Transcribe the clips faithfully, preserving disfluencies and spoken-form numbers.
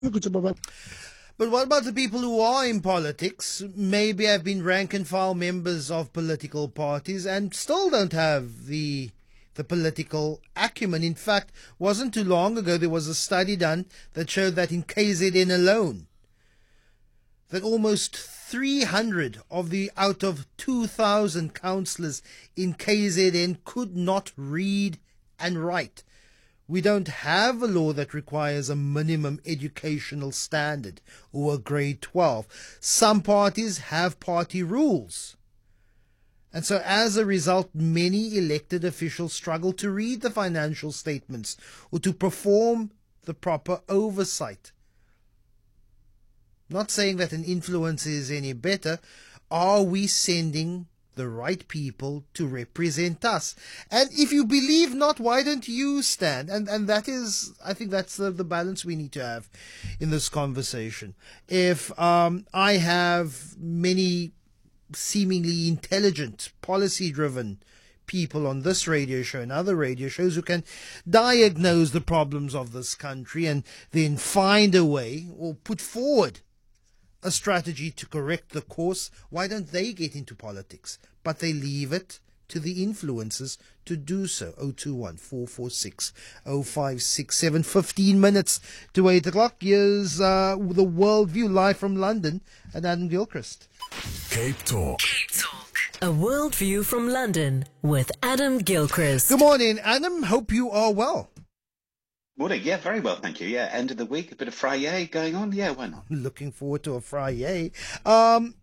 But what about the people who are in politics, maybe have been rank and file members of political parties and still don't have the the political acumen? In fact, wasn't too long ago there was a study done that showed that in K Z N alone, that almost three hundred of the out of two thousand councillors in K Z N could not read and write. We don't have a law that requires a minimum educational standard or a grade twelve. Some parties have party rules. And so as a result, many elected officials struggle to read the financial statements or to perform the proper oversight. Not saying that an influencer is any better. Are we sending the right people to represent us? And if you believe not, why don't you stand? And and that is, I think that's the, the balance we need to have in this conversation. If um, I have many seemingly intelligent, policy-driven people on this radio show and other radio shows who can diagnose the problems of this country and then find a way or put forward a strategy to correct the course, why don't they get into politics? But they leave it to the influencers to do so. oh two one, four four six, oh five six seven, fifteen minutes to eight o'clock. Here's uh, the Worldview live from London and Adam Gilchrist. Cape Talk. Cape Talk. A Worldview from London with Adam Gilchrist. Good morning, Adam. Hope you are well. Morning. Yeah, very well, thank you. Yeah, end of the week, a bit of Friday going on. Yeah, why not? Looking forward to a Friday. Um,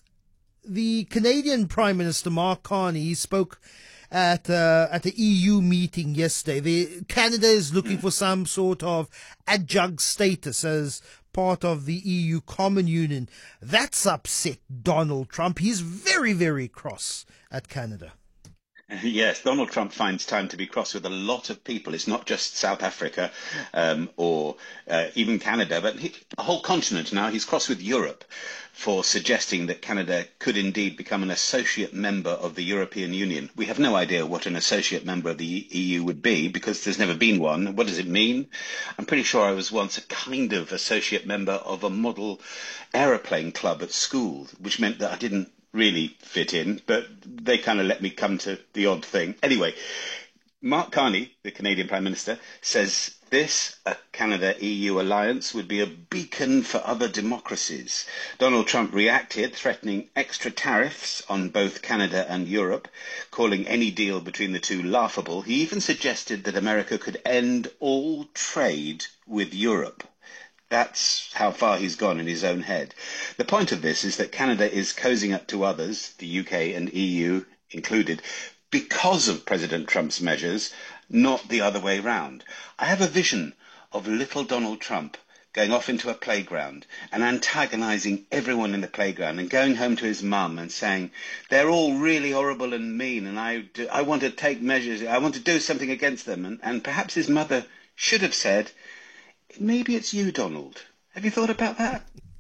the Canadian Prime Minister, Mark Carney, spoke at uh, at the E U meeting yesterday. The, Canada is looking for some sort of adjunct status as part of the E U Common Union. That's upset Donald Trump. He's very, very cross at Canada. Yes, Donald Trump finds time to be cross with a lot of people. It's not just South Africa um, or uh, even Canada, but he, a whole continent now. He's cross with Europe for suggesting that Canada could indeed become an associate member of the European Union. We have no idea what an associate member of the E U would be because there's never been one. What does it mean? I'm pretty sure I was once a kind of associate member of a model aeroplane club at school, which meant that I didn't really fit in, but they kind of let me come to the odd thing. Anyway, Mark Carney, the Canadian Prime Minister, says this, a Canada-E U alliance, would be a beacon for other democracies. Donald Trump reacted, threatening extra tariffs on both Canada and Europe, calling any deal between the two laughable. He even suggested that America could end all trade with Europe. That's how far he's gone in his own head. The point of this is that Canada is cozying up to others, the U K and E U included, because of President Trump's measures, not the other way round. I have a vision of little Donald Trump going off into a playground and antagonizing everyone in the playground and going home to his mum and saying, they're all really horrible and mean and I, do, I want to take measures, I want to do something against them. And, and perhaps his mother should have said, maybe it's you, Donald. Have you thought about that?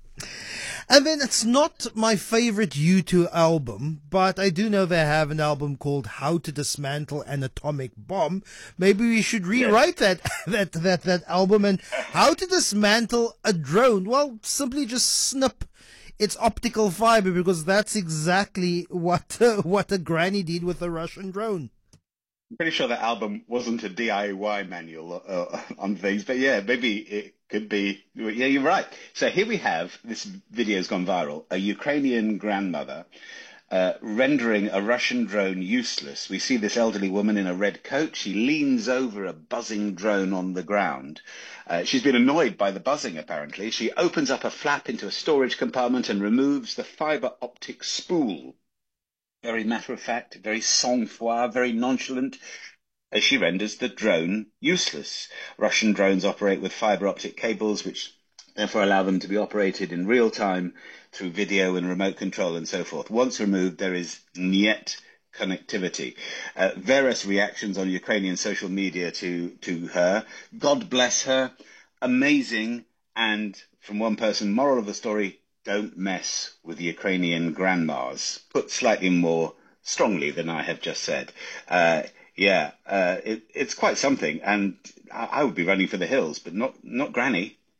And then it's not my favorite U two album, but I do know they have an album called How to Dismantle an Atomic Bomb. Maybe we should rewrite yes. that, that, that, that album. And How to Dismantle a Drone. Well, simply just snip its optical fiber, because that's exactly what, uh, what a granny did with a Russian drone. I'm pretty sure that album wasn't a D I Y manual uh, on things, but yeah, maybe it could be. Yeah, you're right. So here we have, this video's gone viral, a Ukrainian grandmother uh, rendering a Russian drone useless. We see this elderly woman in a red coat. She leans over a buzzing drone on the ground. Uh, she's been annoyed by the buzzing, apparently. She opens up a flap into a storage compartment and removes the fiber optic spool. Very matter-of-fact, very sang-froid, very nonchalant, as she renders the drone useless. Russian drones operate with fibre optic cables, which therefore allow them to be operated in real time through video and remote control and so forth. Once removed, there is niet connectivity. Uh, various reactions on Ukrainian social media to, to her. God bless her. Amazing. And from one person, moral of the story, don't mess with Ukrainian grandmas. Put slightly more strongly than I have just said. Uh, yeah, uh, it, it's quite something. And I, I would be running for the hills, but not, not Granny.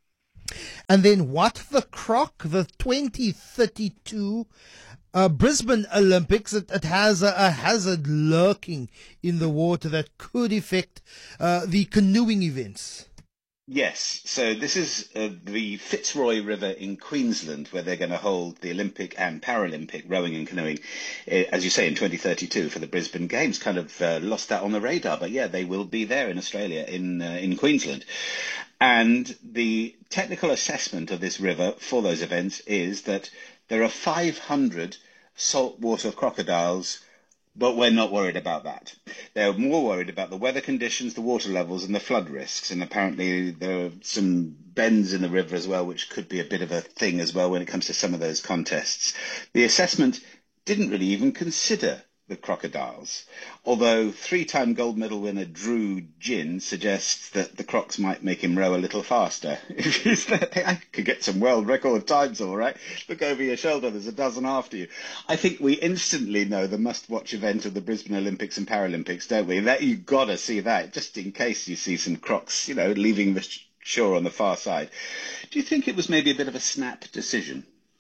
And then what the croc, the twenty thirty-two uh, Brisbane Olympics, it, it has a, a hazard lurking in the water that could affect uh, the canoeing events. Yes, so this is uh, the Fitzroy River in Queensland, where they're going to hold the Olympic and Paralympic rowing and canoeing, uh, as you say, in twenty thirty-two for the Brisbane Games. Kind of uh, lost that on the radar, but yeah, they will be there in Australia, in uh, in Queensland. And the technical assessment of this river for those events is that there are five hundred saltwater crocodiles, but we're not worried about that. They're more worried about the weather conditions, the water levels, and the flood risks. And apparently there are some bends in the river as well, which could be a bit of a thing as well when it comes to some of those contests. The assessment didn't really even consider the crocodiles, although three-time gold medal winner Drew Ginn suggests that the crocs might make him row a little faster. I could get some world record times, all right. Look over your shoulder, there's a dozen after you. I think we instantly know the must-watch event of the Brisbane Olympics and Paralympics, don't we? That you've got to see that, just in case you see some crocs, you know, leaving the shore on the far side. Do you think it was maybe a bit of a snap decision?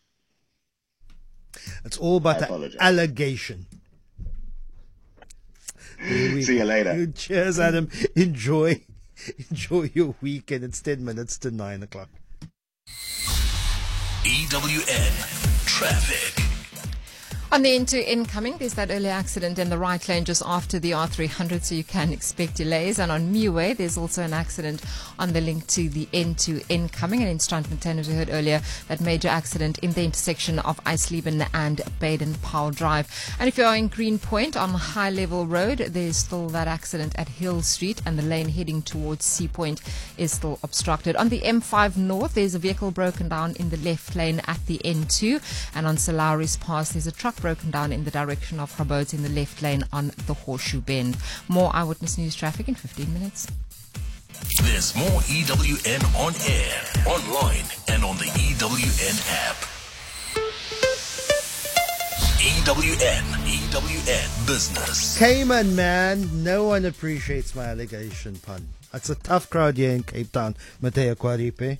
It's all about the allegation. See you later. Cheers, Adam. Enjoy, enjoy your weekend. It's ten minutes to nine o'clock. E W N Traffic. On the N two incoming, there's that early accident in the right lane just after the R three hundred, so you can expect delays. And on Muway, there's also an accident on the link to the N two incoming. And in Strandfontein, as we heard earlier, that major accident in the intersection of Eisleben and Baden-Powell Drive. And if you are in Greenpoint on High Level Road, there's still that accident at Hill Street, and the lane heading towards Sea Point is still obstructed. On the M five North, there's a vehicle broken down in the left lane at the N two. And on Solaris Pass, there's a truck broken down in the direction of Grabouts in the left lane on the Horseshoe Bend. More Eyewitness News traffic in fifteen minutes. There's more E W N on air, online, and on the E W N app. E W N, E W N Business. Cayman, man. No one appreciates my allegation pun. It's a tough crowd here in Cape Town. Mateo Quaripe.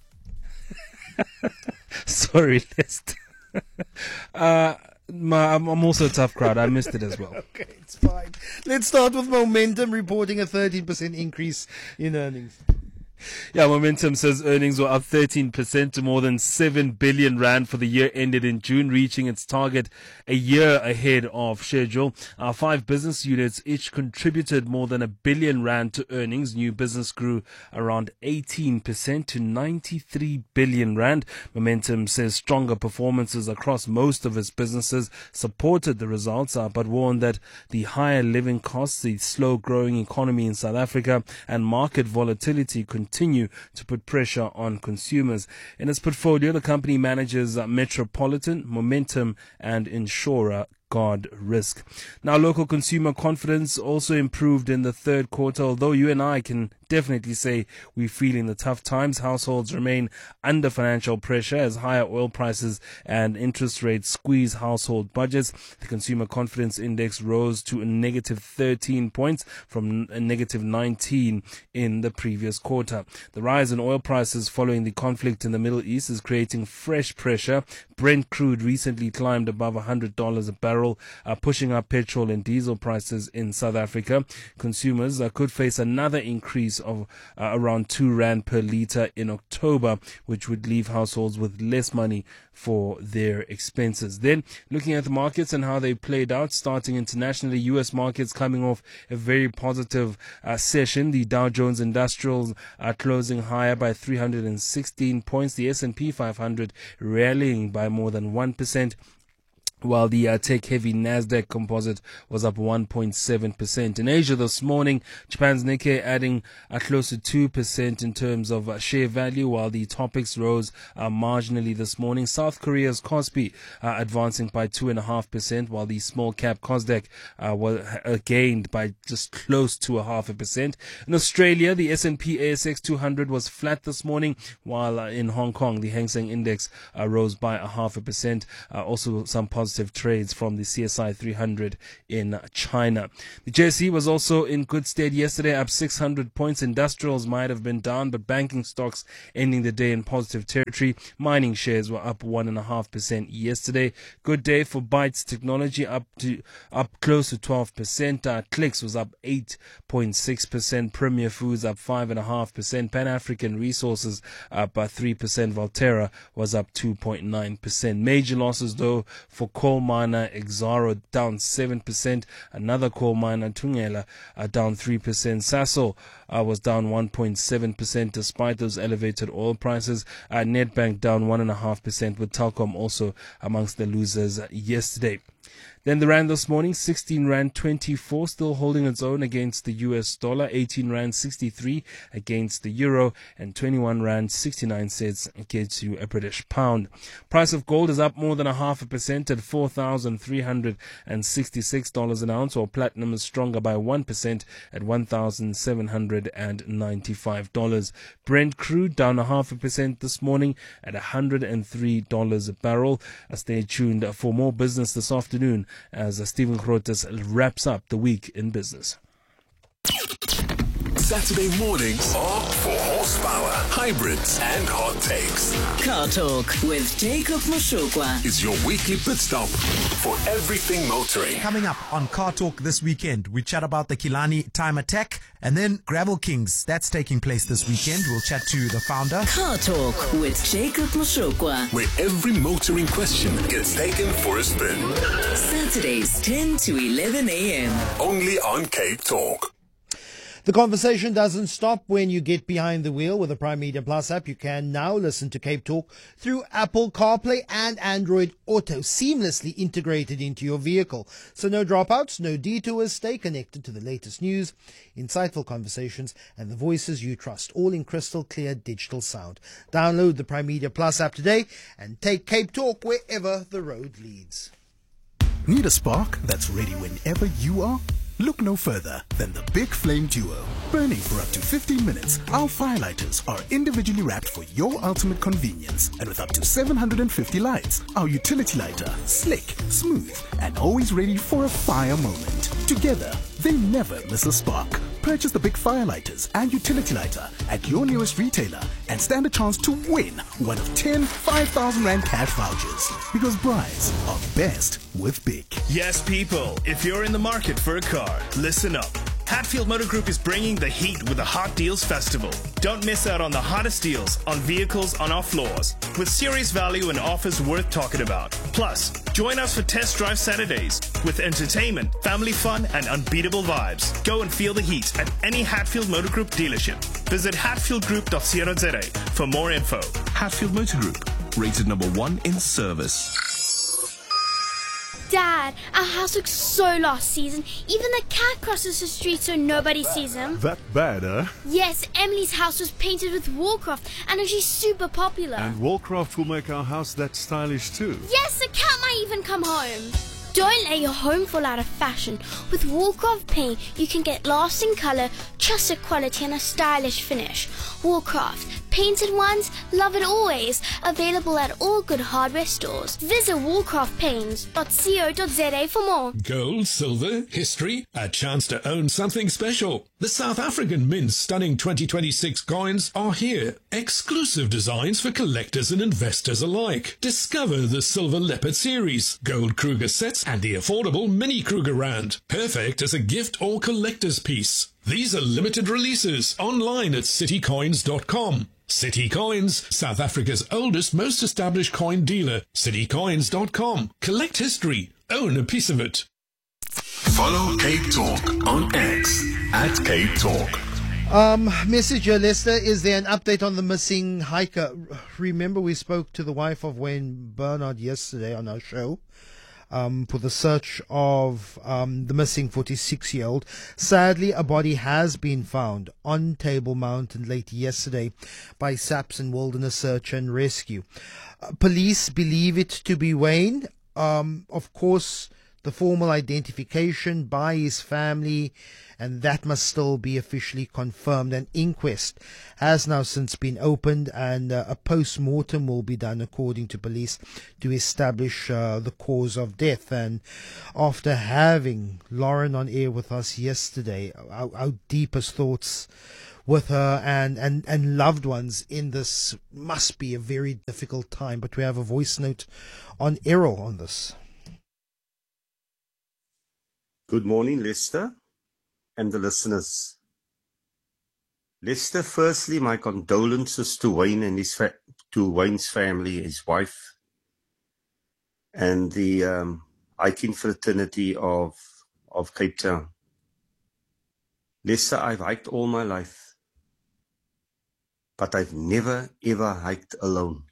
Sorry, Lester. uh, my, I'm, I'm also a tough crowd. I missed it as well. Okay, it's fine. Let's start with Momentum reporting a thirteen percent increase in earnings. Yeah, Momentum says earnings were up thirteen percent to more than seven billion rand for the year ended in June, reaching its target a year ahead of schedule. Our five business units each contributed more than a billion rand to earnings. New business grew around eighteen percent to ninety-three billion rand. Momentum says stronger performances across most of its businesses supported the results, uh, but warned that the higher living costs, the slow growing economy in South Africa, and market volatility continue to put pressure on consumers. In its portfolio, the company manages uh, Metropolitan, Momentum, and Insurer Guard Risk. Now, local consumer confidence also improved in the third quarter, although you and I can definitely say we're feeling the tough times. Households remain under financial pressure as higher oil prices and interest rates squeeze household budgets. The Consumer Confidence Index rose to a negative thirteen points from a negative nineteen in the previous quarter. The rise in oil prices following the conflict in the Middle East is creating fresh pressure. Brent crude recently climbed above one hundred dollars a barrel, uh, pushing up petrol and diesel prices in South Africa. Consumers uh, could face another increase of uh, around two rand per litre in October, which would leave households with less money for their expenses. Then, looking at the markets and how they played out, starting internationally, U S markets coming off a very positive uh, session. The Dow Jones Industrials are closing higher by three hundred sixteen points. The S and P five hundred rallying by more than one percent. While the uh, tech-heavy Nasdaq composite was up one point seven percent. In Asia this morning, Japan's Nikkei adding uh, close to two percent in terms of uh, share value, while the topics rose uh, marginally this morning. South Korea's Kospi uh, advancing by two point five percent, while the small-cap Kosdaq uh, was, uh, gained by just close to a half a percent. In Australia, the S and P A S X two hundred was flat this morning, while uh, in Hong Kong, the Hang Seng Index uh, rose by a half a percent. Uh, also, some positive positive trades from the C S I three hundred in China. The J S E was also in good stead yesterday, up six hundred points. Industrials might have been down, but banking stocks ending the day in positive territory. Mining shares were up one and a half percent yesterday. Good day for Bytes Technology, up to up close to twelve percent. Uh, Clicks was up eight point six percent. Premier Foods up five and a half percent. Pan African Resources up by three percent. Valterra was up two point nine percent. Major losses though for coal miner Exxaro, down seven percent. Another coal miner Thungela uh, down three percent. Sasol uh, was down one point seven percent despite those elevated oil prices. Uh, Nedbank down one point five percent, with Telkom also amongst the losers yesterday. Then the rand this morning, sixteen rand twenty-four, still holding its own against the U S dollar, eighteen rand sixty-three against the euro, and twenty-one rand sixty-nine cents against you a British pound. Price of gold is up more than a half a percent at four thousand three hundred sixty-six dollars an ounce, while platinum is stronger by one percent at one thousand seven hundred ninety-five dollars. Brent crude down a half a percent this morning at one hundred three dollars a barrel. Stay tuned for more business this afternoon as Stephen Grotes wraps up the week in business. Saturday mornings are for horsepower, hybrids, and hot takes. Car Talk with Jacob Moshokwa Is your weekly pit stop for everything motoring. Coming up on Car Talk this weekend, we chat about the Kilani Time Attack and then Gravel Kings. That's taking place this weekend. We'll chat to the founder. Car Talk with Jacob Moshokwa. Where every motoring question gets taken for a spin. Saturdays ten to eleven a.m. Only on Cape Talk. The conversation doesn't stop when you get behind the wheel. With the Prime Media Plus app, you can now listen to Cape Talk through Apple CarPlay and Android Auto, seamlessly integrated into your vehicle. So no dropouts, no detours. Stay connected to the latest news, insightful conversations, and the voices you trust, all in crystal clear digital sound. Download the Prime Media Plus app today and take Cape Talk wherever the road leads. Need a spark that's ready whenever you are? Look no further than the Big Flame Duo. Burning for up to fifteen minutes, our firelighters are individually wrapped for your ultimate convenience. And with up to seven hundred fifty lights, our utility lighter, slick, smooth, and always ready for a fire moment. Together, they never miss a spark. Purchase the big firelighters and utility lighter at your nearest retailer and stand a chance to win one of ten five thousand rand cash vouchers. Because brides are best with big. Yes, people, if you're in the market for a car, listen up. Hatfield Motor Group is bringing the heat with the Hot Deals Festival. Don't miss out on the hottest deals on vehicles on our floors, with serious value and offers worth talking about. Plus, join us for Test Drive Saturdays with entertainment, family fun, and unbeatable vibes. Go and feel the heat at any Hatfield Motor Group dealership. Visit hatfield group dot co dot za for more info. Hatfield Motor Group, rated number one in service. Dad, our house looks so lost season. Even the cat crosses the street so nobody sees him. That bad, huh? Yes, Emily's house was painted with Warcraft and now she's super popular. And Warcraft will make our house that stylish too. Yes, the cat might even come home. Don't let your home fall out of fashion. With Warcraft paint, you can get lasting color, trusted quality, and a stylish finish. Warcraft, painted ones, love it always. Available at all good hardware stores. Visit warcraft paints dot co dot za for more. Gold, silver, history, a chance to own something special. The South African Mint's stunning twenty twenty-six coins are here. Exclusive designs for collectors and investors alike. Discover the Silver Leopard series, Gold Kruger sets, and the affordable Mini Kruger Rand. Perfect as a gift or collector's piece. These are limited releases online at city coins dot com. City Coins, South Africa's oldest, most established coin dealer. city coins dot com. Collect history. Own a piece of it. Follow Cape Talk on X at Cape Talk. Um, message here, Lester. Is there an update on the missing hiker? Remember, we spoke to the wife of Wayne Bernard yesterday on our show. Um, for the search of um, the missing forty-six-year-old. Sadly, a body has been found on Table Mountain late yesterday by SAPS and Wilderness Search and Rescue. Uh, police believe it to be Wayne. Um, of course, the formal identification by his family, and that must still be officially confirmed. An inquest has now since been opened, and uh, a post-mortem will be done according to police to establish uh, the cause of death. And after having Lauren on air with us yesterday, our, our deepest thoughts with her and, and, and loved ones in this must be a very difficult time. But we have a voice note on Errol on this. Good morning, Lester, and the listeners. Lester, firstly, my condolences to Wayne and his fa- to Wayne's family, his wife, and the um, hiking fraternity of of Cape Town. Lester, I've hiked all my life, but I've never ever hiked alone.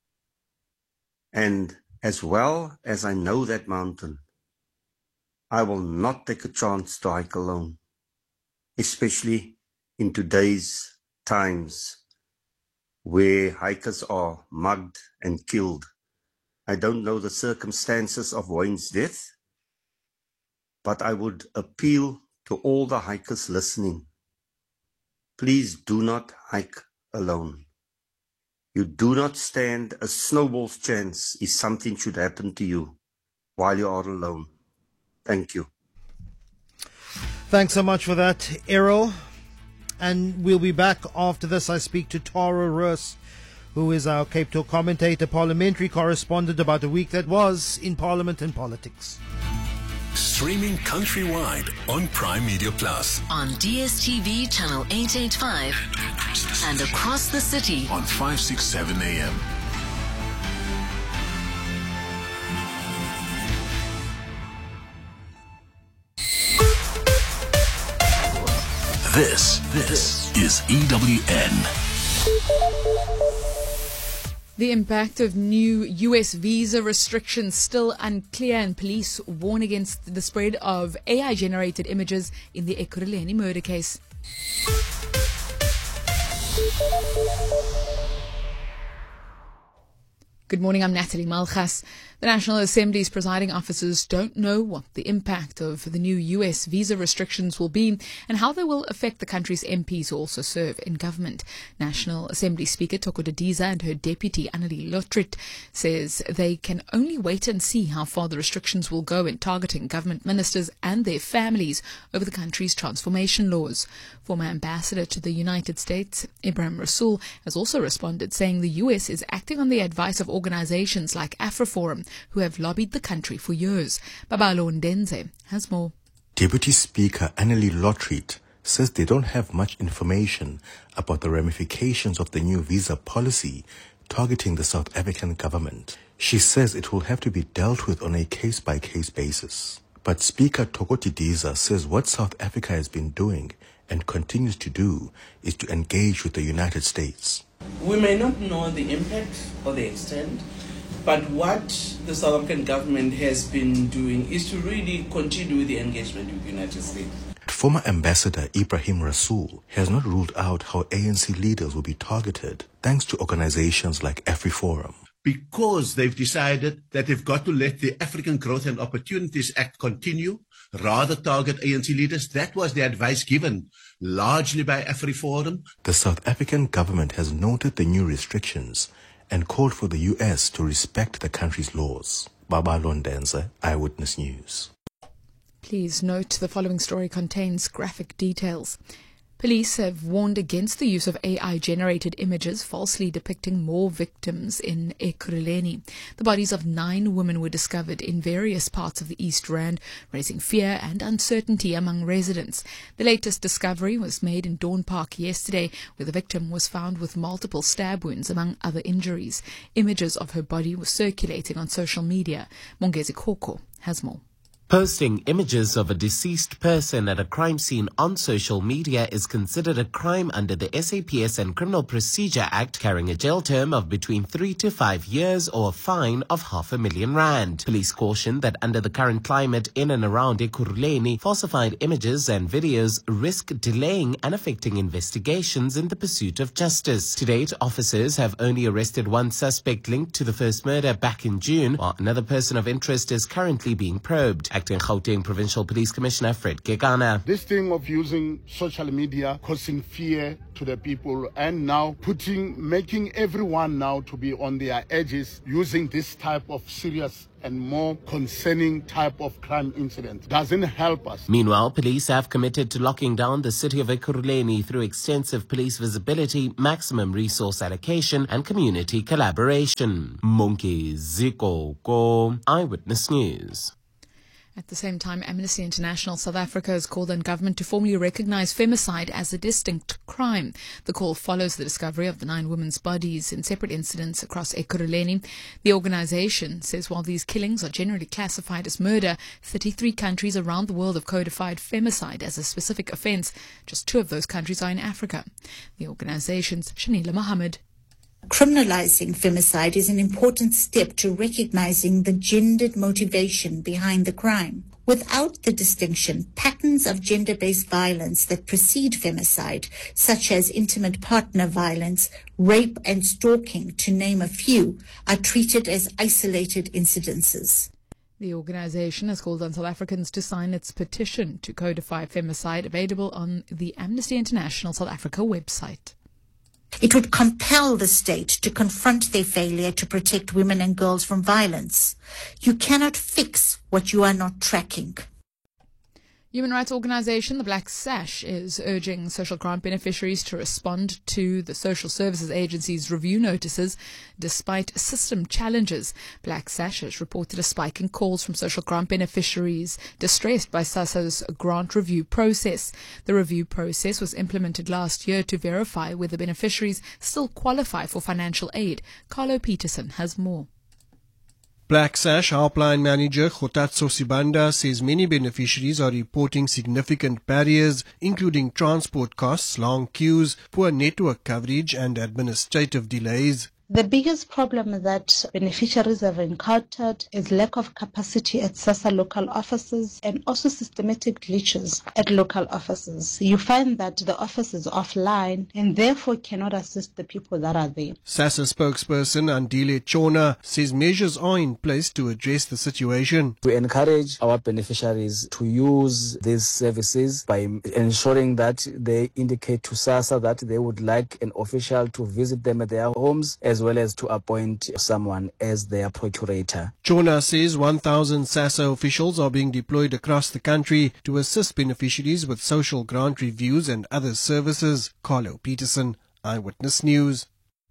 And as well as I know that mountain, I will not take a chance to hike alone, especially in today's times where hikers are mugged and killed. I don't know the circumstances of Wayne's death, but I would appeal to all the hikers listening. Please do not hike alone. You do not stand a snowball's chance if something should happen to you while you are alone. Thank you. Thanks so much for that, Errol. And we'll be back after this. I speak to Tara Roos, who is our Cape Talk commentator, parliamentary correspondent about a week that was in Parliament and politics. Streaming countrywide on Prime Media Plus. On D S T V channel eight eighty-five and across the city on five sixty-seven A M. This, this is E W N. The impact of new U S visa restrictions still unclear, and police warn against the spread of A I-generated images in the Ekurhuleni murder case. Good morning, I'm Natalie Malchas. The National Assembly's presiding officers don't know what the impact of the new U S visa restrictions will be and how they will affect the country's M Ps who also serve in government. National Assembly Speaker Thoko Didiza and her deputy Annelie Lotriet says they can only wait and see how far the restrictions will go in targeting government ministers and their families over the country's transformation laws. Former ambassador to the United States, Ibrahim Rasool, has also responded, saying the U S is acting on the advice of organizations like AfriForum, who have lobbied the country for years. Babalo Ndenze has more. Deputy Speaker Annelie Lotriet says they don't have much information about the ramifications of the new visa policy targeting the South African government. She says it will have to be dealt with on a case-by-case basis. But Speaker Thoko Didiza says what South Africa has been doing and continues to do is to engage with the United States. We may not know the impact or the extent, but what the South African government has been doing is to really continue the engagement with the United States. Former Ambassador Ibrahim Rasool has not ruled out how A N C leaders will be targeted thanks to organizations like AfriForum. Because they've decided that they've got to let the African Growth and Opportunities Act continue, rather target A N C leaders. That was the advice given largely by AfriForum. The South African government has noted the new restrictions and called for the U S to respect the country's laws. Babalo Ndenze, Eyewitness News. Please note the following story contains graphic details. Police have warned against the use of A I-generated images falsely depicting more victims in Ekurhuleni. The bodies of nine women were discovered in various parts of the East Rand, raising fear and uncertainty among residents. The latest discovery was made in Dawn Park yesterday, where the victim was found with multiple stab wounds among other injuries. Images of her body were circulating on social media. Mongezi Koko has more. Posting images of a deceased person at a crime scene on social media is considered a crime under the S A P S and Criminal Procedure Act, carrying a jail term of between three to five years or a fine of half a million rand. Police caution that under the current climate in and around Ekurhuleni, falsified images and videos risk delaying and affecting investigations in the pursuit of justice. To date, officers have only arrested one suspect linked to the first murder back in June, while another person of interest is currently being probed. Acting Gauteng Provincial Police Commissioner Fred Kekana. This thing of using social media, causing fear to the people, and now putting, making everyone now to be on their edges, using this type of serious and more concerning type of crime incident doesn't help us. Meanwhile, police have committed to locking down the city of Ekurhuleni through extensive police visibility, maximum resource allocation, and community collaboration. Monkey Ziko Go, Eyewitness News. At the same time, Amnesty International South Africa has called on government to formally recognize femicide as a distinct crime. The call follows the discovery of the nine women's bodies in separate incidents across Ekurhuleni. The organization says while these killings are generally classified as murder, thirty-three countries around the world have codified femicide as a specific offense. Just two of those countries are in Africa. The organization's Shanila Mohammed. Criminalizing femicide is an important step to recognizing the gendered motivation behind the crime. Without the distinction, patterns of gender-based violence that precede femicide, such as intimate partner violence, rape and stalking, to name a few, are treated as isolated incidences. The organization has called on South Africans to sign its petition to codify femicide, available on the Amnesty International South Africa website. It would compel the state to confront their failure to protect women and girls from violence. You cannot fix what you are not tracking. Human rights organization The Black Sash is urging social grant beneficiaries to respond to the Social Services Agency's review notices despite system challenges. Black Sash has reported a spike in calls from social grant beneficiaries distressed by SASSA's grant review process. The review process was implemented last year to verify whether beneficiaries still qualify for financial aid. Carlo Peterson has more. Black Sash Helpline Manager Khotatso Sibanda says many beneficiaries are reporting significant barriers, including transport costs, long queues, poor network coverage and administrative delays. The biggest problem that beneficiaries have encountered is lack of capacity at SASSA local offices and also systematic glitches at local offices. You find that the office is offline and therefore cannot assist the people that are there. SASSA spokesperson Andile Chona says measures are in place to address the situation. We encourage our beneficiaries to use these services by ensuring that they indicate to SASSA that they would like an official to visit them at their homes, as well as to appoint someone as their procurator. Chona says one thousand SASSA officials are being deployed across the country to assist beneficiaries with social grant reviews and other services. Carlo Peterson, Eyewitness News.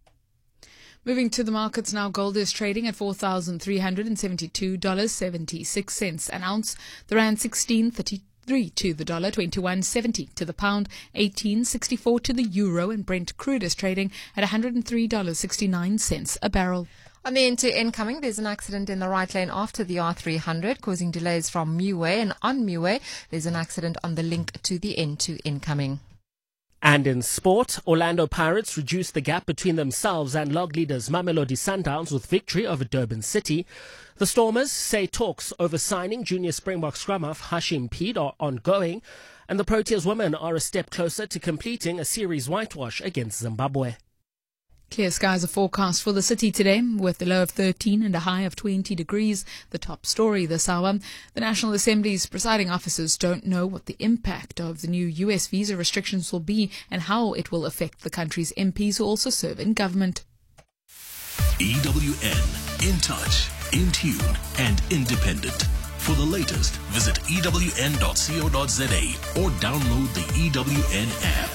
Moving to the markets now, gold is trading at four thousand three hundred seventy-two dollars and seventy-six cents an ounce. The rand sixteen thirty-two. Three to the dollar, twenty-one seventy to the pound, eighteen sixty-four to the euro, and Brent crude is trading at one hundred three dollars and sixty-nine cents a barrel. On the into incoming, there's an accident in the right lane after the R three hundred, causing delays from Muway, and on Muway, there's an accident on the link to the N two incoming. And in sport, Orlando Pirates reduced the gap between themselves and log leaders Mamelodi Sundowns with victory over Durban City. The Stormers say talks over signing junior Springbok scrum half Hashim Peed are ongoing, and the Proteas women are a step closer to completing a series whitewash against Zimbabwe. Clear skies are forecast for the city today, with a low of thirteen and a high of twenty degrees. The top story this hour: the National Assembly's presiding officers don't know what the impact of the new U S visa restrictions will be and how it will affect the country's M Ps who also serve in government. E W N, in touch, in tune and independent. For the latest, visit E W N dot co dot za or download the E W N app.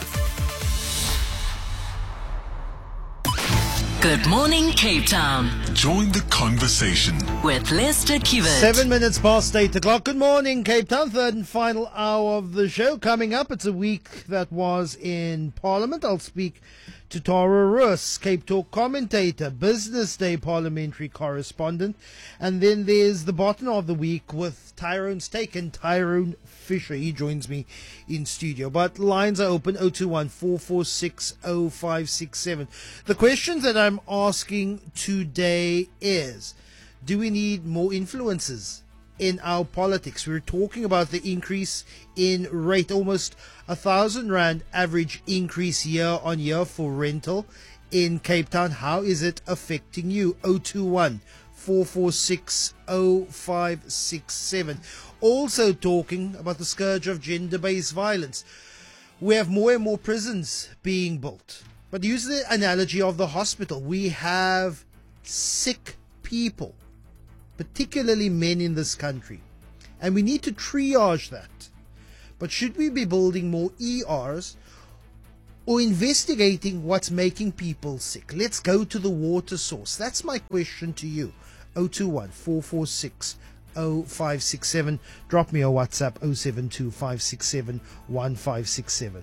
Good morning, Cape Town. Join the conversation with Lester Kiewit. Seven minutes past eight o'clock. Good morning, Cape Town. Third and final hour of the show coming up. It's a week that was in Parliament. I'll speak to Tara Roos, Cape Talk commentator, Business Day parliamentary correspondent. And then there's the bottom of the week with Tyrone Steak and Tyrone Fisher. He joins me in studio. But lines are open, oh two one, four four six, oh five six seven. The questions that I'm asking today is, do we need more influencers in our politics? We're talking about the increase in rate, almost a thousand rand average increase year on year for rental in Cape Town. How is it affecting you? oh two one, four four six oh five six seven. Also talking about the scourge of gender-based violence. We have more and more prisons being built. But use the analogy of the hospital. We have sick people, particularly men in this country. And we need to triage that. But should we be building more E Rs or investigating what's making people sick? Let's go to the water source. That's my question to you. zero two one, four four six, zero five six seven. Drop me a WhatsApp zero seven two, five six seven, one five six seven.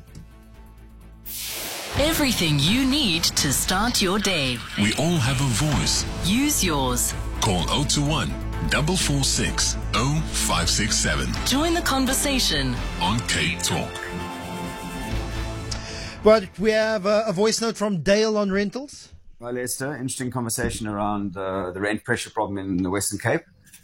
Everything you need to start your day. We all have a voice. Use yours. Call zero two one, four four six, zero five six seven. Join the conversation on K Talk. But we have a, a voice note from Dale on rentals. Hi, Lester. Interesting conversation around uh, the rent pressure problem in the Western Cape.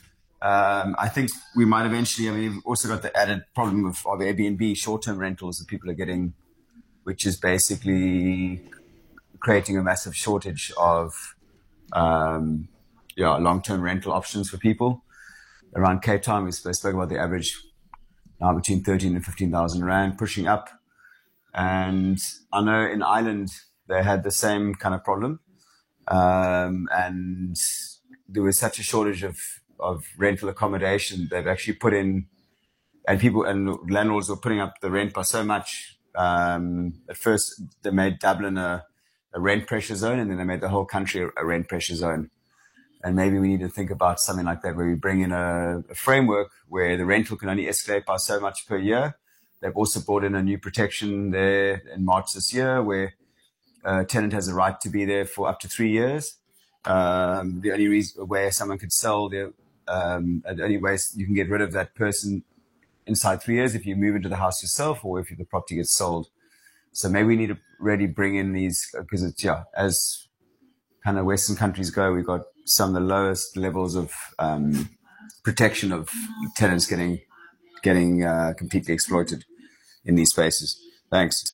Um, I think we might eventually, I mean, we've also got the added problem of, of Airbnb, short-term rentals that people are getting, which is basically creating a massive shortage of um, yeah, long-term rental options for people. Around Cape Town, we spoke about the average now between thirteen and fifteen thousand rand, pushing up. And I know in Ireland, they had the same kind of problem. Um, and there was such a shortage of, of rental accommodation. They've actually put in, and people and landlords were putting up the rent by so much. Um, at first, they made Dublin a, a rent pressure zone, and then they made the whole country a, a rent pressure zone. And maybe we need to think about something like that, where we bring in a, a framework where the rental can only escalate by so much per year. They've also brought in a new protection there in March this year, where a tenant has a right to be there for up to three years. Um, the only reason where someone could sell their, um, the only way you can get rid of that person inside three years if you move into the house yourself or if the property gets sold. So maybe we need to really bring in these, because it's, yeah, as kind of Western countries go, we've got some of the lowest levels of um, protection of tenants getting getting uh, completely exploited in these spaces. Thanks.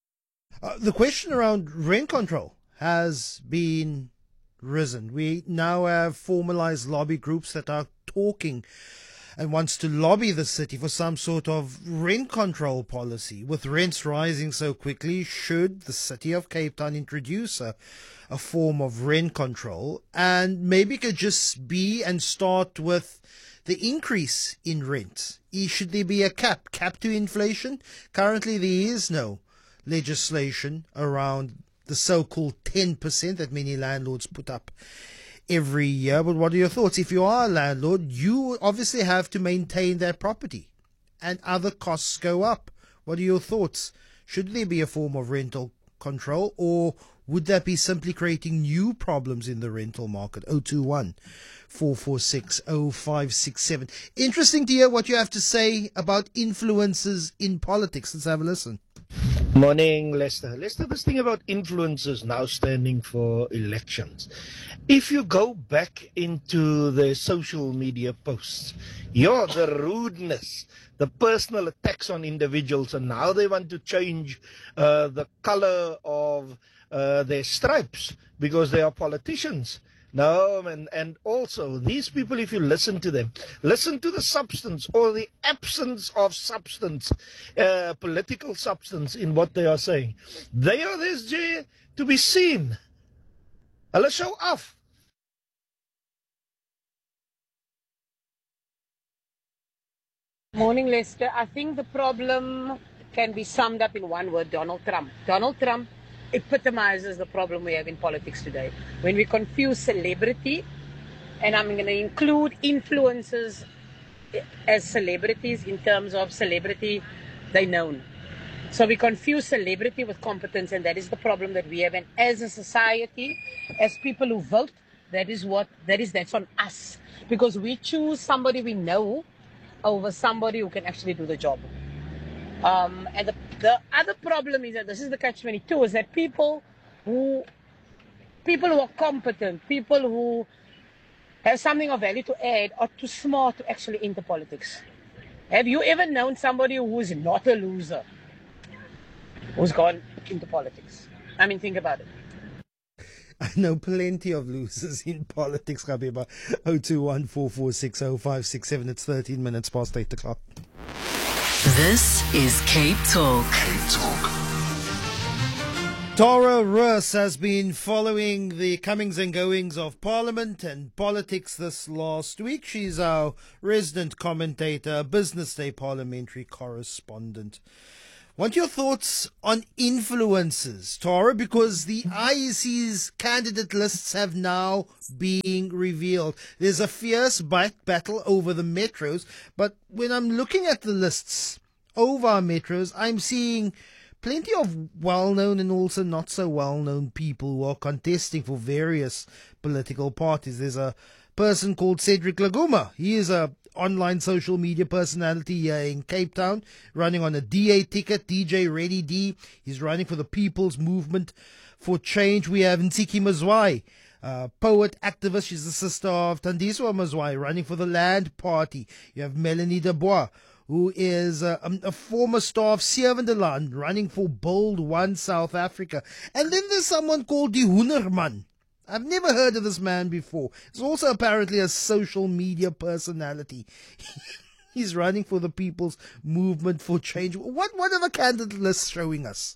Uh, the question around rent control has been risen. We now have formalized lobby groups that are talking and wants to lobby the city for some sort of rent control policy. With rents rising so quickly, should the city of Cape Town introduce a, a form of rent control? And maybe it could just be and start with the increase in rent. Should there be a cap, cap to inflation? Currently, there is no legislation around the so-called ten percent that many landlords put up every year. But what are your thoughts? If you are a landlord, you obviously have to maintain that property and other costs go up. What are your thoughts? Should there be a form of rental control, or would that be simply creating new problems in the rental market? zero two one, four four six, zero five six seven. Interesting to hear what you have to say about influences in politics. Let's have a listen. Morning, Lester. Lester, this thing about influencers now standing for elections. If you go back into the social media posts, you're the rudeness, the personal attacks on individuals, and now they want to change uh, the color of uh, their stripes because they are politicians. No, and, and also, these people, if you listen to them, listen to the substance or the absence of substance, uh, political substance in what they are saying. They are there to be seen. Let's show off. Morning, Lester. I think the problem can be summed up in one word: Donald Trump. Donald Trump epitomizes the problem we have in politics today. When we confuse celebrity, and I'm going to include influencers as celebrities in terms of celebrity, they're known. So we confuse celebrity with competence, and that is the problem that we have. And as a society, as people who vote, that is what, that is, that's on us. Because we choose somebody we know over somebody who can actually do the job. Um, and the, the other problem is that this is the catch twenty-two, is that people who, people who are competent, people who have something of value to add are too smart to actually enter politics. Have you ever known somebody who is not a loser who's gone into politics? I mean, think about it. I know plenty of losers in politics, Kabeba. oh two one, four four six, oh five six seven. It's thirteen minutes past eight o'clock. This is Cape Talk. Cape Talk. Tara Roos has been following the comings and goings of Parliament and politics this last week. She's our resident commentator, Business Day parliamentary correspondent. Want your thoughts on influencers, Tara, because the I E C's candidate lists have now been revealed. There's a fierce bite battle over the metros, but when I'm looking at the lists over our metros, I'm seeing plenty of well-known and also not so well-known people who are contesting for various political parties. There's a person called Cedric Laguma. He is a online social media personality here in Cape Town, running on a D A ticket, D J Ready D. He's running for the People's Movement for Change. We have Nsiki Mazwai, uh, poet, activist. She's the sister of Tandiswa Mazwai, running for the Land Party. You have Melanie Dubois, who is a, a former star of Seven de Land, running for Bold One South Africa. And then there's someone called Die Hoenerman. I've never heard of this man before. He's also apparently a social media personality. He's running for the People's Movement for Change. What what are the candidate lists showing us?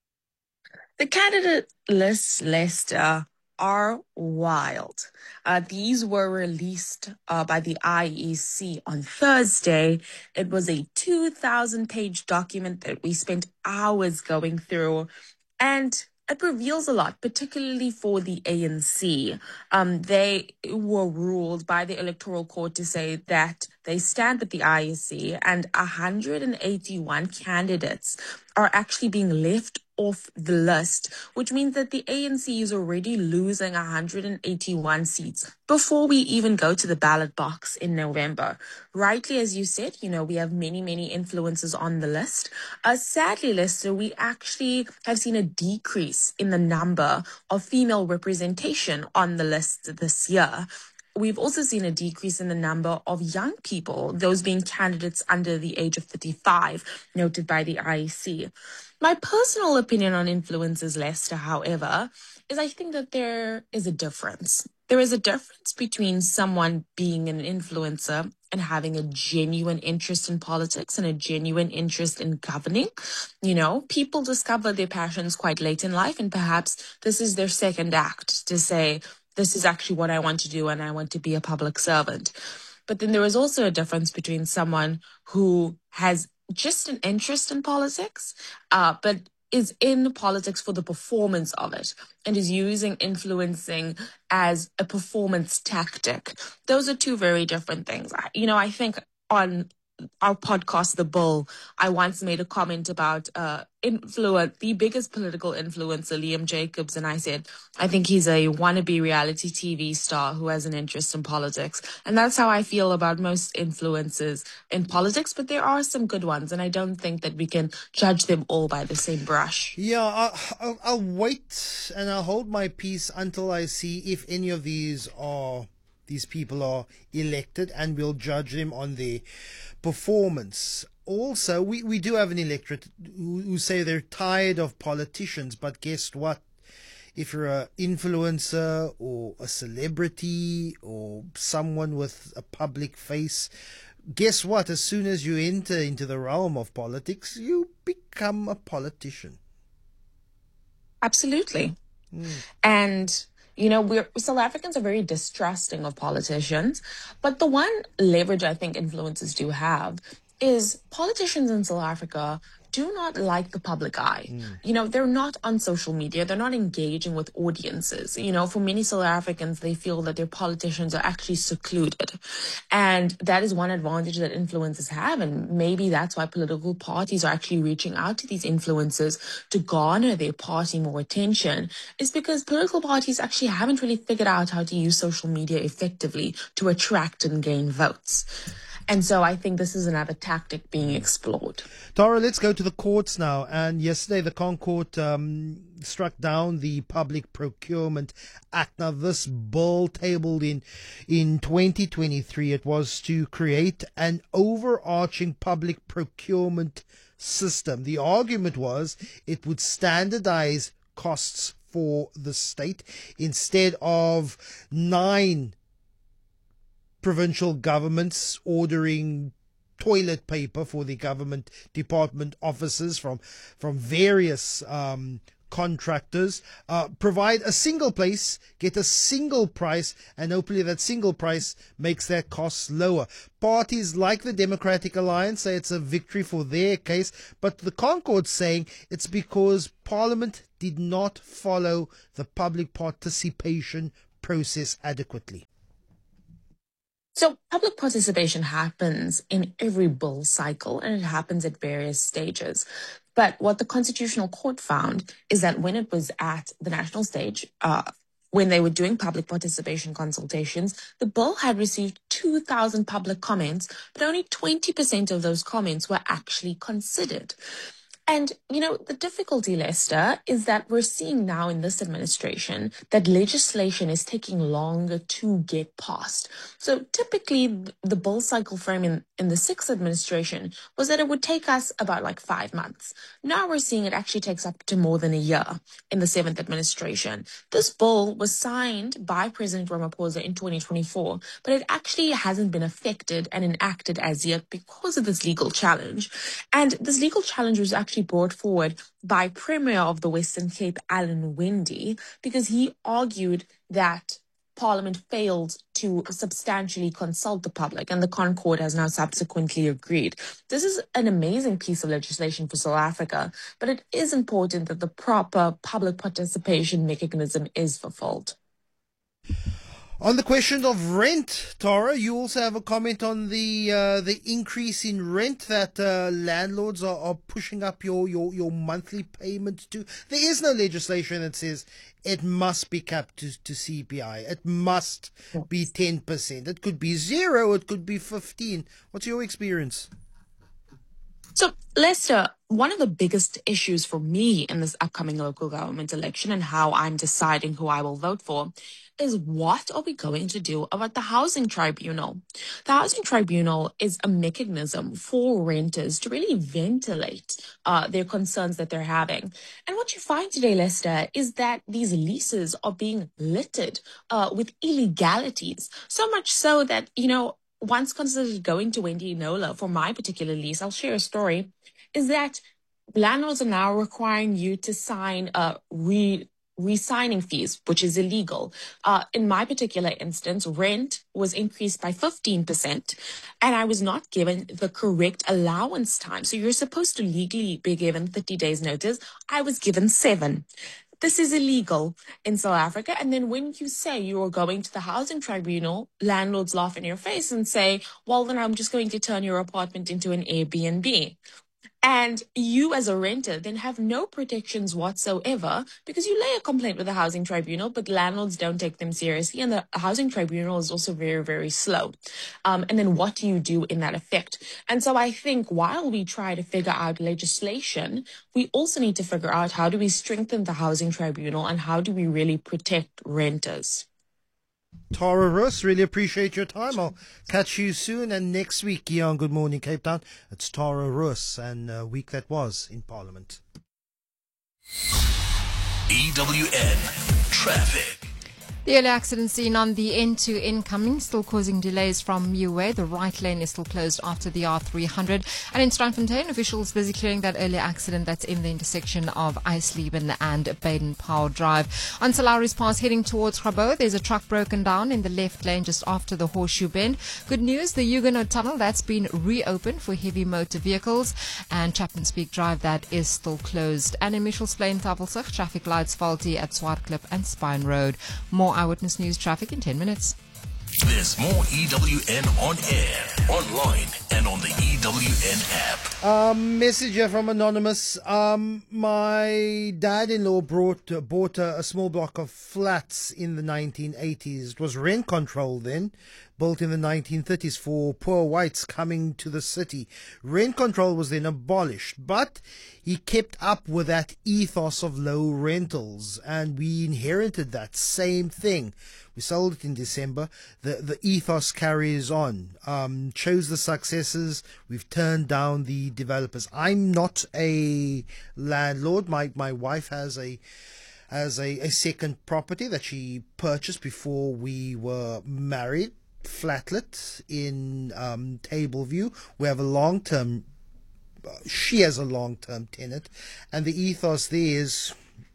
The candidate lists, Lester, are wild. Uh, these were released uh, by the I E C on Thursday. It was a two thousand page document that we spent hours going through, and it reveals a lot, particularly for the A N C. Um, they were ruled by the Electoral Court to say that they stand with the I E C, and one hundred eighty-one candidates are actually being left off the list, which means that the A N C is already losing one hundred eighty-one seats before we even go to the ballot box in November. Rightly, as you said, you know, we have many, many influencers on the list. Uh, sadly, Lester, we actually have seen a decrease in the number of female representation on the list this year. We've also seen a decrease in the number of young people, those being candidates under the age of thirty-five, noted by the I E C. My personal opinion on influencers, Lester, however, is I think that there is a difference. There is a difference between someone being an influencer and having a genuine interest in politics and a genuine interest in governing. You know, people discover their passions quite late in life, and perhaps this is their second act to say, this is actually what I want to do and I want to be a public servant. But then there is also a difference between someone who has just an interest in politics, uh, but is in politics for the performance of it and is using influencing as a performance tactic. Those are two very different things. I, you know, I think on our podcast, The Bull, I once made a comment about uh, influence, the biggest political influencer, Liam Jacobs, and I said, I think he's a wannabe reality T V star who has an interest in politics. And that's how I feel about most influencers in politics, but there are some good ones, and I don't think that we can judge them all by the same brush. Yeah, I'll, I'll, I'll wait and I'll hold my peace until I see if any of these are these people are elected, and we'll judge them on their performance. Also, we, we do have an electorate who, who say they're tired of politicians, but guess what? If you're an influencer or a celebrity or someone with a public face, guess what? As soon as you enter into the realm of politics, you become a politician. Absolutely. Mm. And you know, we're South Africans are very distrusting of politicians, but the one leverage I think influencers do have is politicians in South Africa do not like the public eye. Mm. You know, they're not on social media. They're not engaging with audiences. You know, for many South Africans, they feel that their politicians are actually secluded. And that is one advantage that influencers have. And maybe that's why political parties are actually reaching out to these influencers to garner their party more attention, is because political parties actually haven't really figured out how to use social media effectively to attract and gain votes. And so I think this is another tactic being explored. Tara, let's go to the courts now. And yesterday, the ConCourt um, struck down the Public Procurement Act. Now, this bill tabled in, in twenty twenty-three, it was to create an overarching public procurement system. The argument was it would standardize costs for the state instead of nine provincial governments ordering toilet paper for the government department offices from from various um, contractors. Uh, provide a single place, get a single price, and hopefully that single price makes their costs lower. Parties like the Democratic Alliance say it's a victory for their case, but the Concord's saying it's because Parliament did not follow the public participation process adequately. So public participation happens in every bill cycle, and it happens at various stages. But what the Constitutional Court found is that when it was at the national stage, uh, when they were doing public participation consultations, the bill had received two thousand public comments, but only twenty percent of those comments were actually considered. And, you know, the difficulty, Lester, is that we're seeing now in this administration that legislation is taking longer to get passed. So typically the bill cycle frame in, in the sixth administration was that it would take us about like five months. Now we're seeing it actually takes up to more than a year in the seventh administration. This bill was signed by President Ramaphosa in twenty twenty-four, but it actually hasn't been affected and enacted as yet because of this legal challenge. And this legal challenge was actually brought forward by Premier of the Western Cape, Alan Winde, because he argued that Parliament failed to substantially consult the public, and the Concord has now subsequently agreed. This is an amazing piece of legislation for South Africa, but it is important that the proper public participation mechanism is fulfilled. On the question of rent, Tara, you also have a comment on the uh, the increase in rent that uh, landlords are, are pushing up your, your, your monthly payment to. There is no legislation that says it must be capped to, to C P I. It must be ten percent. It could be zero. It could be fifteen. What's your experience? So, Lester, one of the biggest issues for me in this upcoming local government election and how I'm deciding who I will vote for is what are we going to do about the Housing Tribunal? The Housing Tribunal is a mechanism for renters to really ventilate uh, their concerns that they're having. And what you find today, Lester, is that these leases are being littered uh, with illegalities, so much so that, you know, once considered going to Wendy Nola for my particular lease, I'll share a story, is that landlords are now requiring you to sign a re re-signing fees, which is illegal. Uh, in my particular instance, rent was increased by fifteen percent, and I was not given the correct allowance time. So you're supposed to legally be given thirty days notice. I was given seven. This is illegal in South Africa. And then when you say you are going to the Housing Tribunal, landlords laugh in your face and say, well, then I'm just going to turn your apartment into an Airbnb. And you as a renter then have no protections whatsoever because you lay a complaint with the Housing Tribunal, but landlords don't take them seriously. And the Housing Tribunal is also very, very slow. Um, and then what do you do in that effect? And so I think while we try to figure out legislation, we also need to figure out how do we strengthen the Housing Tribunal and how do we really protect renters. Tara Roos, really appreciate your time. I'll catch you soon. And next week here on Good Morning Cape Town, it's Tara Roos and a week that was in Parliament. E W N Traffic. The early accident seen on the N two incoming still causing delays from Muway. The right lane is still closed after the R three hundred. And in Strandfontein, officials busy clearing that early accident that's in the intersection of Eisleben and Baden Powell Drive. On Salaris Pass heading towards Grabo, there's a truck broken down in the left lane just after the Horseshoe Bend. Good news, the Huguenot Tunnel, that's been reopened for heavy motor vehicles. And Chapman's Peak Drive, that is still closed. And in Mitchell's Plain, Tafelsig, traffic lights faulty at Swartklip and Spine Road. More Eyewitness News traffic in ten minutes. There's more E W N on air, online, and on the E W N app. Um, message here from Anonymous. Um, my dad-in-law brought, uh, bought a, a small block of flats in the nineteen eighties. It was rent control then, built in the nineteen thirties for poor whites coming to the city. Rent control was then abolished, but he kept up with that ethos of low rentals, and we inherited that same thing. We sold it in December. The the ethos carries on. Um, chose the successes. We've turned down the developers. I'm not a landlord. My my wife has a as a, a second property that she purchased before we were married, Flatlet in um, Tableview. We have a long-term, uh, she has a long-term tenant, and the ethos there is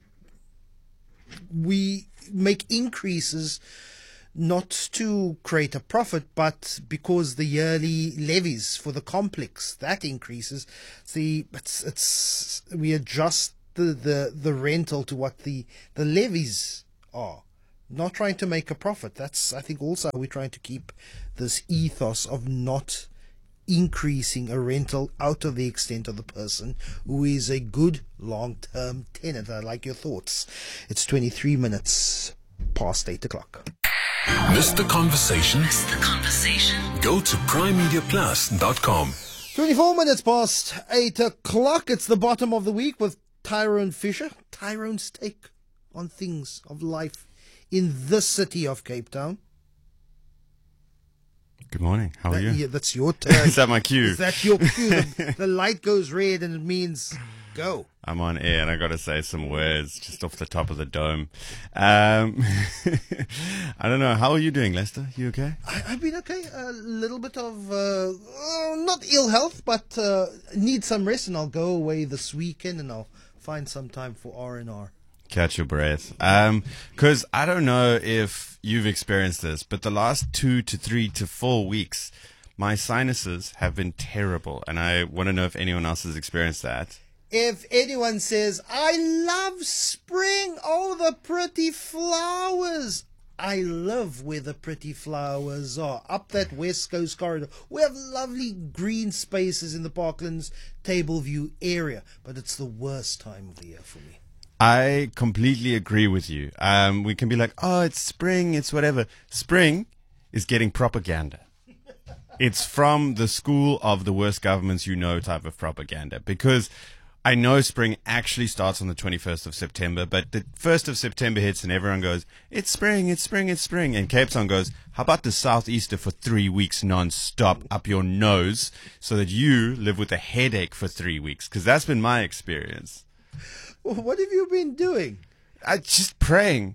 we make increases not to create a profit, but because the yearly levies for the complex, that increases. The it's, it's we adjust the, the, the rental to what the, the levies are. Not trying to make a profit. That's, I think, also we're trying to keep this ethos of not increasing a rental out of the extent of the person who is a good long-term tenant. I like your thoughts. It's twenty-three minutes past eight o'clock. Missed the conversation? Missed the conversation? Go to prime media plus dot com. twenty-four minutes past eight o'clock. It's the bottom of the week with Tyrone Fisher. Tyrone's take on things of life in the city of Cape Town. Good morning. How are That- you? yeah, that's your turn. Is that my cue? Is that your cue? The, the light goes red and it means go. I'm on air and I got to say some words just off the top of the dome. Um, I don't know. How are you doing, Lester? You okay? I, I've been okay. A little bit of, uh, uh, not ill health, but uh, need some rest, and I'll go away this weekend and I'll find some time for R and R. Catch your breath. Um, cause I don't know if you've experienced this, but the last two to three to four weeks, my sinuses have been terrible. And I want to know if anyone else has experienced that. If anyone says, I love spring, oh, the pretty flowers. I love where the pretty flowers are, up that West Coast corridor. We have lovely green spaces in the Parklands, Tableview area, but it's the worst time of the year for me. I completely agree with you. Um, we can be like, oh, it's spring, it's whatever. Spring is getting propaganda. It's from the school of the worst governments you know type of propaganda, because I know spring actually starts on the twenty-first of September, but the first of September hits and everyone goes, it's spring, it's spring, it's spring. And Cape Town goes, how about the Southeaster for three weeks non-stop up your nose so that you live with a headache for three weeks? Because that's been my experience. What have you been doing? I just praying.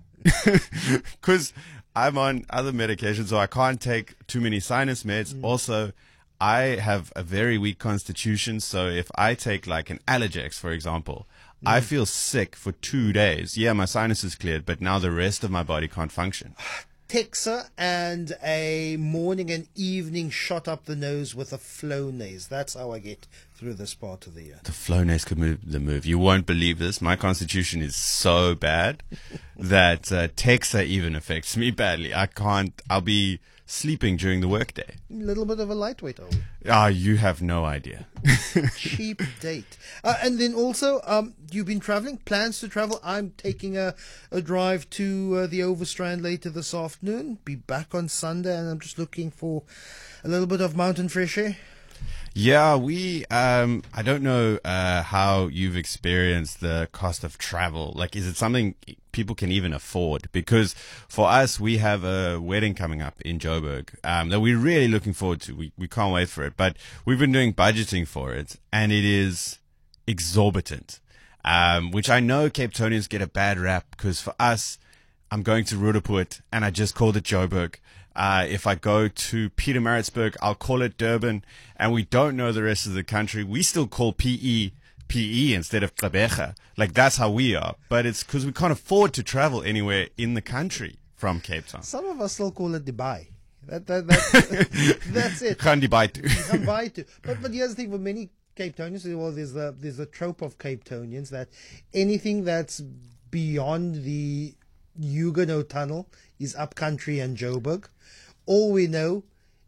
Because I'm on other medications, so I can't take too many sinus meds. Mm. Also, I have a very weak constitution, so if I take like an Allergex, for example, mm. I feel sick for two days. Yeah, my sinus is cleared, but now the rest of my body can't function. Texa and a morning and evening shot up the nose with a Flonase. That's how I get through this part of the year. The Flonase could move the move. You won't believe this. My constitution is so bad that uh, Texa even affects me badly. I can't. I'll be sleeping during the workday. A little bit of a lightweight, are we? Ah, you have no idea. Cheap date. Uh, and then also, um, you've been traveling, plans to travel. I'm taking a, a drive to uh, the Overstrand later this afternoon. Be back on Sunday, and I'm just looking for a little bit of mountain fresh air. Yeah, we, um, I don't know, uh, how you've experienced the cost of travel. Like, is it something people can even afford? Because for us, we have a wedding coming up in Joburg, um, that we're really looking forward to. We, we can't wait for it, but we've been doing budgeting for it and it is exorbitant. Um, which I know Cape Townians get a bad rap because for us, I'm going to Roodepoort and I just called it Joburg. Uh, if I go to Pietermaritzburg, I'll call it Durban, and we don't know the rest of the country. We still call P E P E instead of Gqeberha. Like, that's how we are. But it's because we can't afford to travel anywhere in the country from Cape Town. Some of us still call it Dubai. That, that, that's, that's it. Gaan die buite. Gaan buite. But, but here's the thing, for many Cape Townians, well, there's the, there's the trope of Cape Townians that anything that's beyond the Huguenot Tunnel is upcountry and Joburg. All we know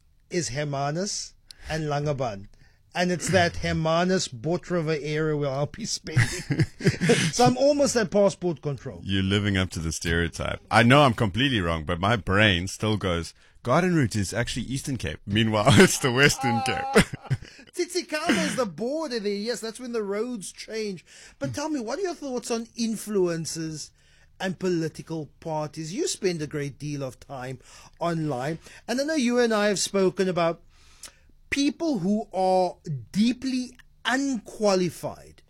is Hermanus and Langebaan. And it's that Hermanus Bot River area where I'll be spending. So I'm almost at passport control. You're living up to the stereotype. I know I'm completely wrong, but my brain still goes, Garden Route is actually Eastern Cape. Meanwhile, it's the Western Cape. Tsitsikamma is the border there. Yes, that's when the roads change. But tell me, what are your thoughts on influencers and political parties? You spend a great deal of time online, and I know you and I have spoken about people who are deeply unqualified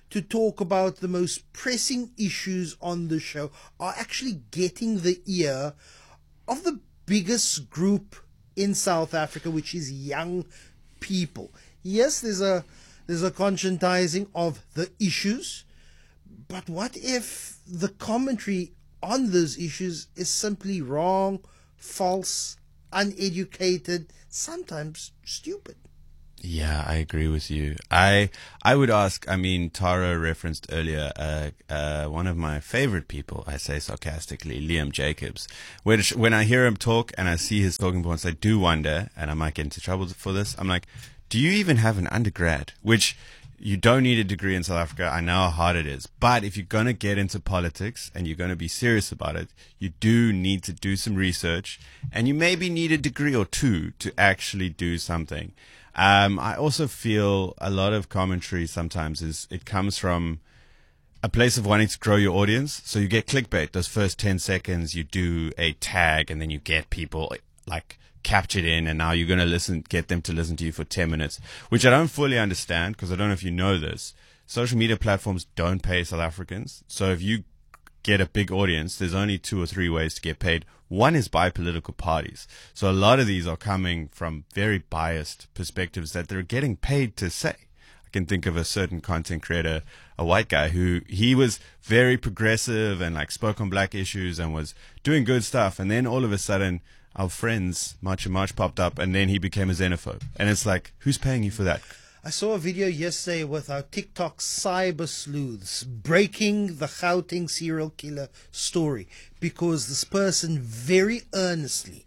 to talk about the most pressing issues on the show are actually getting the ear of the biggest group in South Africa, which is young people. Yes, there's a there's a conscientizing of the issues, but what if the commentary on those issues is simply wrong, false, uneducated, sometimes stupid? Yeah, I agree with you. I I would ask, I mean, Tara referenced earlier, uh, uh, one of my favorite people, I say sarcastically, Liam Jacobs. Which, when I hear him talk and I see his talking points, I do wonder, and I might get into trouble for this, I'm like, do you even have an undergrad? Which, you don't need a degree in South Africa. I know how hard it is. But if you're going to get into politics and you're going to be serious about it, you do need to do some research, and you maybe need a degree or two to actually do something. Um, I also feel a lot of commentary sometimes is it comes from a place of wanting to grow your audience. So you get clickbait. Those first ten seconds, you do a tag, and then you get people like captured in, and now you're going to listen, get them to listen to you for ten minutes, which I don't fully understand, because I don't know if you know this. Social media platforms don't pay South Africans. So if you get a big audience, there's only two or three ways to get paid. One is by political parties. So a lot of these are coming from very biased perspectives that they're getting paid to say. I can think of a certain content creator, a white guy, who he was very progressive and like spoke on black issues and was doing good stuff. And then all of a sudden, our friends, March and March, popped up, and then he became a xenophobe. And it's like, who's paying you for that? I saw a video yesterday with our TikTok cyber sleuths breaking the Gauteng serial killer story, because this person very earnestly,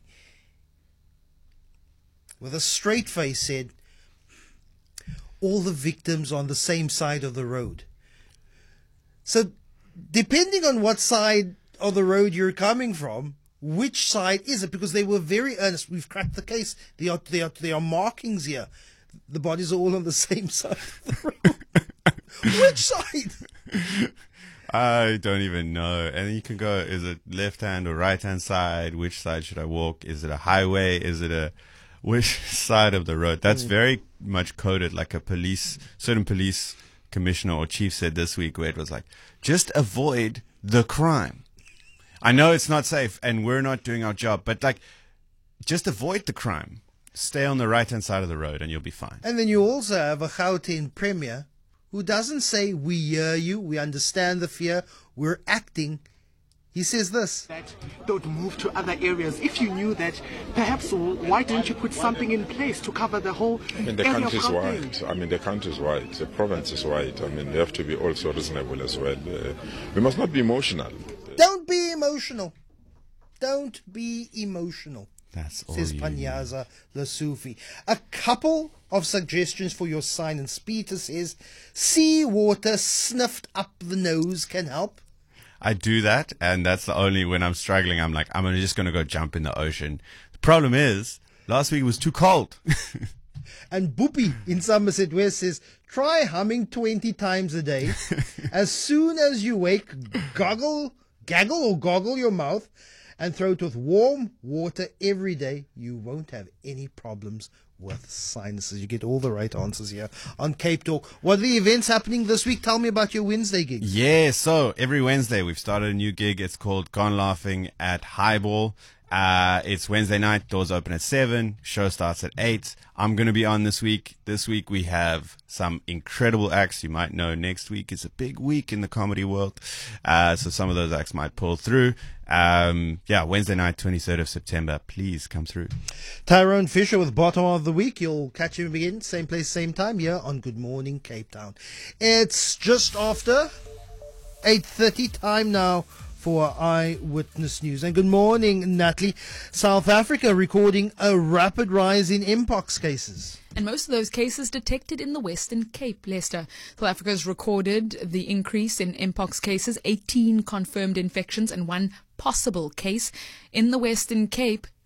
with a straight face, said, all the victims on the same side of the road. So, depending on what side of the road you're coming from, which side is it? Because they were very earnest. We've cracked the case. There are, there are, there are markings here. The bodies are all on the same side of the road. Which side? I don't even know. And you can go, is it left hand or right hand side? Which side should I walk? Is it a highway? Is it a, which side of the road? That's very much coded like a police, certain police commissioner or chief said this week, where it was like, just avoid the crime. I know it's not safe and we're not doing our job, but like, just avoid the crime. Stay on the right-hand side of the road and you'll be fine. And then you also have a Gauteng premier who doesn't say, we hear you, we understand the fear, we're acting. He says this. That they would move to other areas. If you knew that, perhaps why didn't you put something in place to cover the whole I mean, the area country is of wide. Gauteng? I mean, the country is wide. The province is wide. I mean, they have to be also reasonable as well. Uh, we must not be emotional. Don't be emotional. Don't be emotional. That's all says you Panyaza Lesufi. A couple of suggestions for your sinus. Peter says, sea water sniffed up the nose can help. I do that, and that's the only, when I'm struggling, I'm like, I'm just going to go jump in the ocean. The problem is, last week it was too cold. And Boopy in Somerset West says, try humming twenty times a day. As soon as you wake, goggle, gaggle or goggle your mouth and throw it with warm water every day. You won't have any problems with sinuses. You get all the right answers here on Cape Talk. What are the events happening this week? Tell me about your Wednesday gig. Yeah, so every Wednesday we've started a new gig. It's called Gone Laughing at Highball. Uh, it's Wednesday night. Doors open at seven. Show starts at eight. I'm going to be on this week. This week we have some incredible acts. You might know next week is a big week in the comedy world. Uh, so some of those acts might pull through. Um, yeah, Wednesday night, twenty-third of September. Please come through. Tyrone Fisher with Bottom of the Week. You'll catch him again, same place, same time, here on Good Morning Cape Town. It's just after eight thirty time now for Eyewitness News. And good morning, Natalie. South Africa recording a rapid rise in Mpox cases. And most of those cases detected in the Western Cape, Leicester. South Africa's recorded the increase in Mpox cases, eighteen confirmed infections and one possible case. In the Western Cape,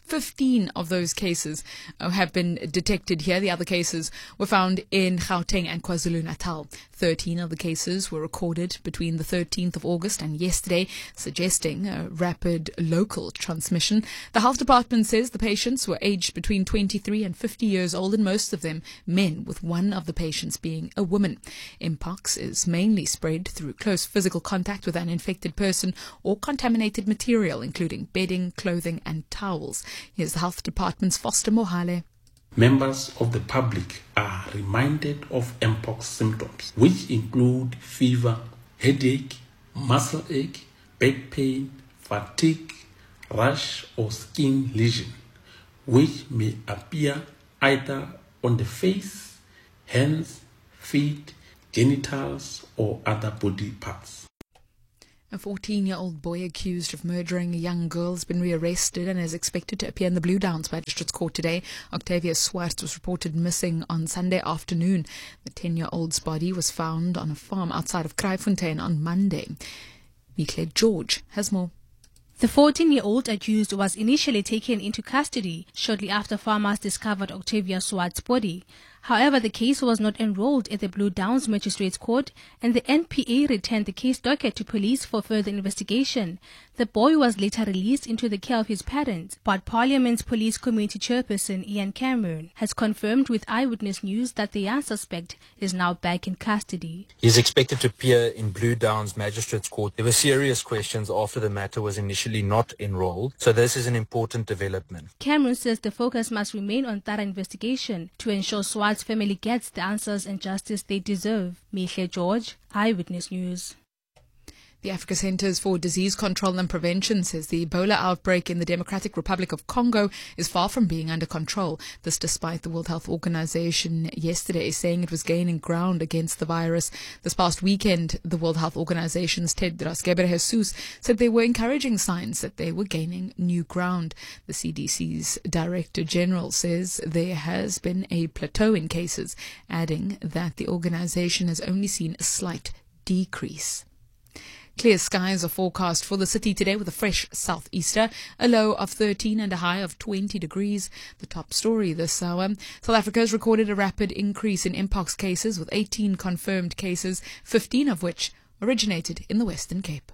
fifteen of those cases uh, have been detected here. The other cases were found in Gauteng and KwaZulu-Natal. thirteen of the cases were recorded between the thirteenth of August and yesterday, suggesting a rapid local transmission. The health department says the patients were aged between twenty-three and fifty years old, and most of them men, with one of the patients being a woman. Mpox is mainly spread through close physical contact with an infected person or contaminated material, including bedding, clothing and towels. Here's the health department's Foster Mohale. Members of the public are reminded of Mpox symptoms, which include fever, headache, muscle ache, back pain, fatigue, rash or skin lesion, which may appear either on the face, hands, feet, genitals or other body parts. A fourteen-year-old boy accused of murdering a young girl has been rearrested and is expected to appear in the Blue Downs Magistrates Court today. Octavia Swartz was reported missing on Sunday afternoon. The ten-year-old's body was found on a farm outside of Kraaifontein on Monday. Mihle George has more. The fourteen-year-old accused was initially taken into custody shortly after farmers discovered Octavia Swartz's body. However, the case was not enrolled at the Blue Downs Magistrates Court, and the N P A returned the case docket to police for further investigation. The boy was later released into the care of his parents, but Parliament's Police Committee Chairperson Ian Cameron has confirmed with Eyewitness News that the young suspect is now back in custody. He's expected to appear in Blue Downs Magistrates Court. There were serious questions after the matter was initially not enrolled, so this is an important development. Cameron says the focus must remain on thorough investigation to ensure Swartz's family gets the answers and justice they deserve. Mihle George, Eyewitness News. The Africa Centers for Disease Control and Prevention says the Ebola outbreak in the Democratic Republic of Congo is far from being under control. This despite the World Health Organization yesterday saying it was gaining ground against the virus. This past weekend, the World Health Organization's Tedros Ghebreyesus said they were encouraging signs that they were gaining new ground. The C D C's Director General says there has been a plateau in cases, adding that the organization has only seen a slight decrease. Clear skies are forecast for the city today with a fresh southeaster, a low of thirteen and a high of twenty degrees. The top story this hour. South Africa has recorded a rapid increase in Mpox cases with eighteen confirmed cases, fifteen of which originated in the Western Cape.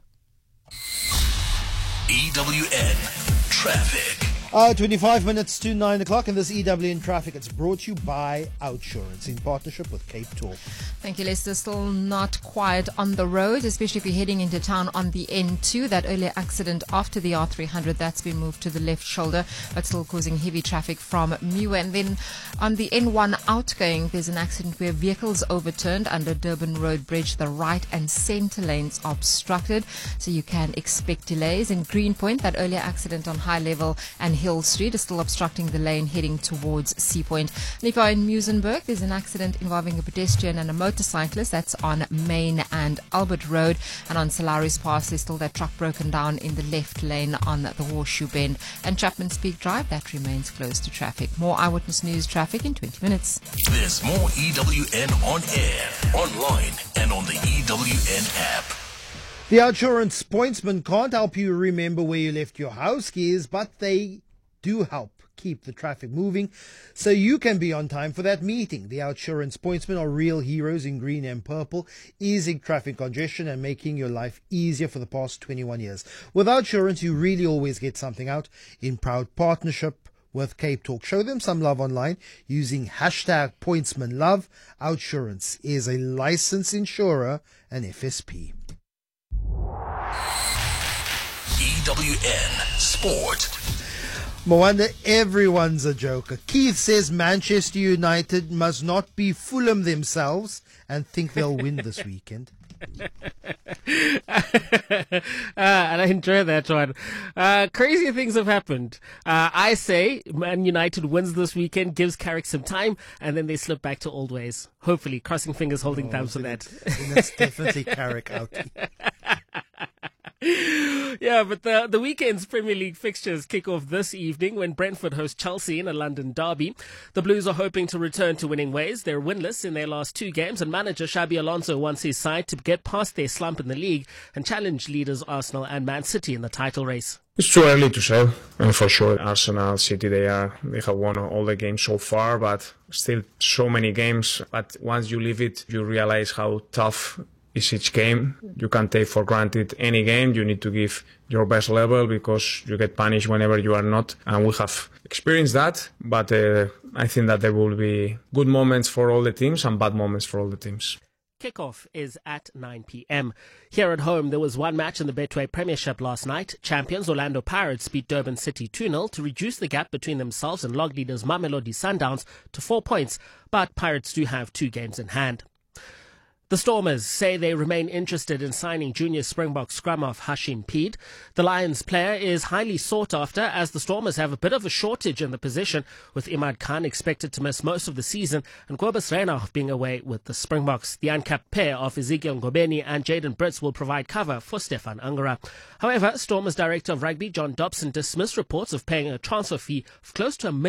E W N Traffic. Uh, twenty-five minutes to nine o'clock in this E W N Traffic. It's brought to you by Outsurance in partnership with Cape Talk. Thank you, Lester. Still not quiet on the road, especially if you're heading into town on the N two. That earlier accident after the R three hundred, that's been moved to the left shoulder, but still causing heavy traffic from Mewa. And then on the N one outgoing, there's an accident where vehicles overturned under Durban Road Bridge. The right and centre lanes obstructed, so you can expect delays. In Greenpoint, that earlier accident on High Level and Hill Street is still obstructing the lane heading towards Sea Point. And if you're in Muizenberg, there's an accident involving a pedestrian and a motorcyclist. That's on Main and Albert Road. And on Solaris Pass, there's still that truck broken down in the left lane on the Horseshoe Bend. And Chapman's Peak Drive, that remains closed to traffic. More Eyewitness News traffic in twenty minutes. There's more E W N on air, online, and on the E W N app. The Outsurance pointsman can't help you remember where you left your house keys, but they do help keep the traffic moving so you can be on time for that meeting. The Outsurance pointsmen are real heroes in green and purple, easing traffic congestion and making your life easier for the past twenty-one years. With Outsurance, you really always get something out. In proud partnership with Cape Talk, show them some love online using hashtag pointsmanlove. Outsurance is a licensed insurer and F S P. E W N Sport. Mwanda, everyone's a joker. Keith says Manchester United must not be Fulham themselves and think they'll win this weekend. uh, and I enjoy that one. Uh, crazy things have happened. Uh, I say Man United wins this weekend, gives Carrick some time, and then they slip back to old ways. Hopefully, crossing fingers, holding oh, thumbs for that. That's definitely Carrick out. Yeah, but the the weekend's Premier League fixtures kick off this evening when Brentford host Chelsea in a London derby. The Blues are hoping to return to winning ways. They're winless in their last two games, and manager Xabi Alonso wants his side to get past their slump in the league and challenge leaders Arsenal and Man City in the title race. It's too early to say, and for sure Arsenal, City, they are they have won all the games so far, but still so many games. But once you leave it, you realize how tough is each game. You can't take for granted any game. You need to give your best level because you get punished whenever you are not. And we have experienced that, but uh, I think that there will be good moments for all the teams and bad moments for all the teams. Kickoff is at nine p.m. Here at home, there was one match in the Betway Premiership last night. Champions Orlando Pirates beat Durban City two nil to reduce the gap between themselves and log leaders Mamelodi Sundowns to four points, but Pirates do have two games in hand. The Stormers say they remain interested in signing junior Springbok scrum half Hashim Peed. The Lions player is highly sought after as the Stormers have a bit of a shortage in the position, with Imad Khan expected to miss most of the season and Kobus Reinach being away with the Springboks. The uncapped pair of Ezekiel Ngobeni and Jaden Brits will provide cover for Stefan Angara. However, Stormers director of rugby John Dobson dismissed reports of paying a transfer fee of close to a million